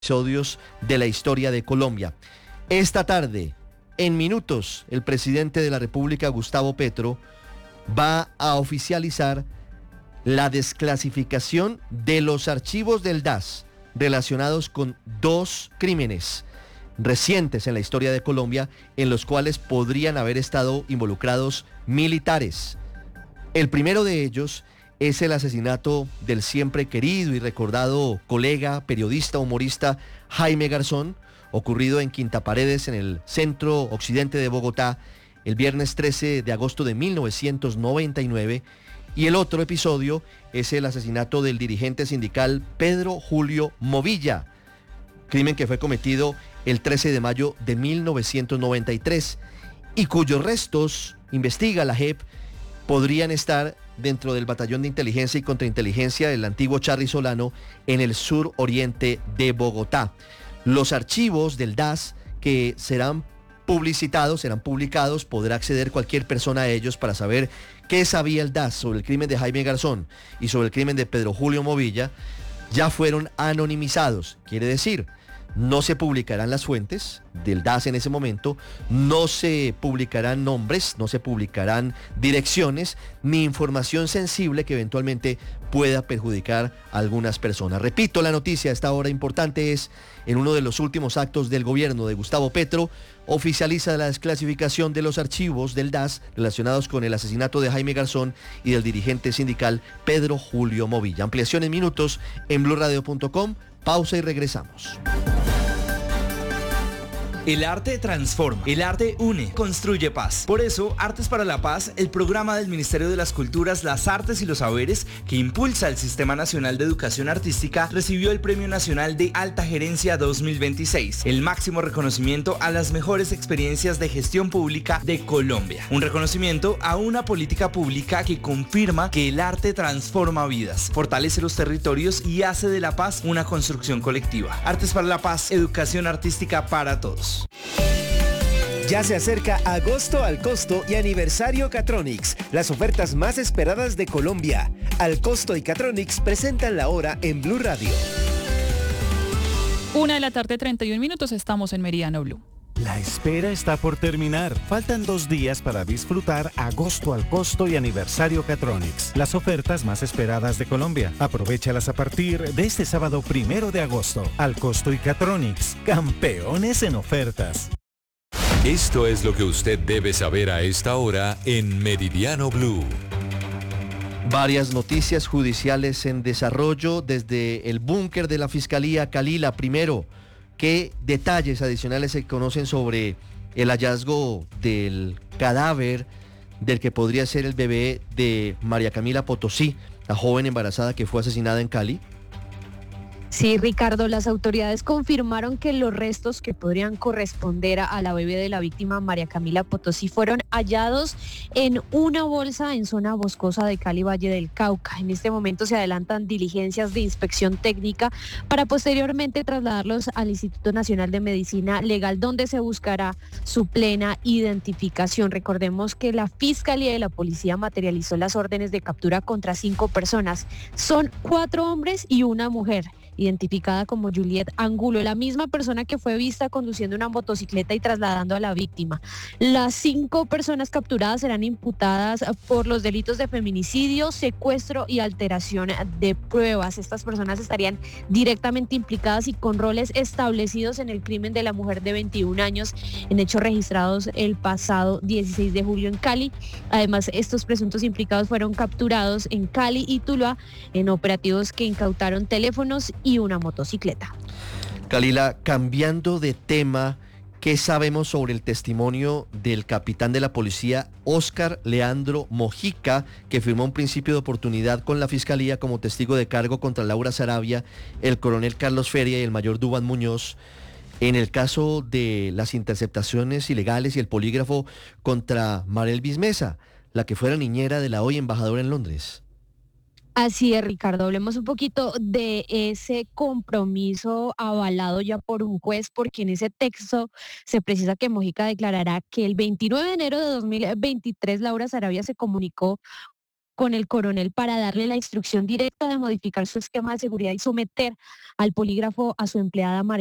episodios de la historia de Colombia. Esta tarde, en minutos, el presidente de la República, Gustavo Petro, va a oficializar la desclasificación de los archivos del DAS relacionados con dos crímenes recientes en la historia de Colombia en los cuales podrían haber estado involucrados militares. El primero de ellos es el asesinato del siempre querido y recordado colega, periodista, humorista Jaime Garzón, ocurrido en Quinta Paredes, en el centro occidente de Bogotá, el viernes 13 de agosto de 1999. Y el otro episodio es el asesinato del dirigente sindical Pedro Julio Movilla, crimen que fue cometido el 13 de mayo de 1993 y cuyos restos, investiga la JEP, podrían estar dentro del batallón de inteligencia y contrainteligencia del antiguo Charly Solano en el sur oriente de Bogotá. Los archivos del DAS que serán publicitados, serán publicados, podrá acceder cualquier persona a ellos para saber qué sabía el DAS sobre el crimen de Jaime Garzón y sobre el crimen de Pedro Julio Movilla, ya fueron anonimizados. Quiere decir, no se publicarán las fuentes del DAS en ese momento, no se publicarán nombres, no se publicarán direcciones, ni información sensible que eventualmente pueda perjudicar a algunas personas. Repito, la noticia a esta hora importante es, en uno de los últimos actos del gobierno de Gustavo Petro, oficializa la desclasificación de los archivos del DAS relacionados con el asesinato de Jaime Garzón y del dirigente sindical Pedro Julio Movilla. Ampliación en minutos en blurradio.com. Pausa y regresamos. El arte transforma, el arte une, construye paz. Por eso, Artes para la Paz, el programa del Ministerio de las Culturas, las Artes y los Saberes que impulsa el Sistema Nacional de Educación Artística, recibió el Premio Nacional de Alta Gerencia 2026, el máximo reconocimiento a las mejores experiencias de gestión pública de Colombia. Un reconocimiento a una política pública que confirma que el arte transforma vidas, fortalece los territorios y hace de la paz una construcción colectiva. Artes para la Paz, educación artística para todos. Ya se acerca agosto al costo y aniversario Catronics, las ofertas más esperadas de Colombia. Al costo y Catronics presentan la hora en Blue Radio. 1:31 p.m, estamos en Meridiano Blue. La espera está por terminar. Faltan 2 días para disfrutar agosto al costo y aniversario Catronics, las ofertas más esperadas de Colombia. Aprovéchalas a partir de este sábado 1 de agosto. Al costo y Catronics, campeones en ofertas. Esto es lo que usted debe saber a esta hora en Meridiano Blue. Varias noticias judiciales en desarrollo desde el búnker de la Fiscalía. Kalila, primero, ¿qué detalles adicionales se conocen sobre el hallazgo del cadáver del que podría ser el bebé de María Camila Potosí, la joven embarazada que fue asesinada en Cali? Sí, Ricardo, las autoridades confirmaron que los restos que podrían corresponder a la bebé de la víctima María Camila Potosí fueron hallados en una bolsa en zona boscosa de Cali, Valle del Cauca. En este momento se adelantan diligencias de inspección técnica para posteriormente trasladarlos al Instituto Nacional de Medicina Legal, donde se buscará su plena identificación. Recordemos que la Fiscalía y la Policía materializó las órdenes de captura contra 5 personas. Son 4 hombres y una mujer, identificada como Juliet Angulo, la misma persona que fue vista conduciendo una motocicleta y trasladando a la víctima. Las 5 personas capturadas serán imputadas por los delitos de feminicidio, secuestro y alteración de pruebas. Estas personas estarían directamente implicadas y con roles establecidos en el crimen de la mujer de 21 años, en hechos registrados el pasado 16 de julio en Cali. Además, estos presuntos implicados fueron capturados en Cali y Tuluá en operativos que incautaron teléfonos y una motocicleta. Kalila, cambiando de tema, ¿qué sabemos sobre el testimonio del capitán de la policía, Óscar Leandro Mojica, que firmó un principio de oportunidad con la Fiscalía como testigo de cargo contra Laura Sarabia, el coronel Carlos Feria y el mayor Duván Muñoz, en el caso de las interceptaciones ilegales y el polígrafo contra Marelvis Mesa, la que fuera niñera de la hoy embajadora en Londres? Así es, Ricardo, hablemos un poquito de ese compromiso avalado ya por un juez, porque en ese texto se precisa que Mojica declarará que el 29 de enero de 2023 Laura Sarabia se comunicó con el coronel para darle la instrucción directa de modificar su esquema de seguridad y someter al polígrafo a su empleada María